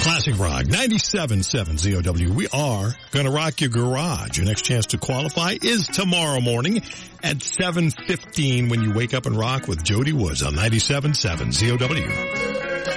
Classic Rock 97.7 ZOW. We are going to rock your garage. Your next chance to qualify is tomorrow morning at 7:15 when you wake up and rock with Jody Woods on 97.7 ZOW.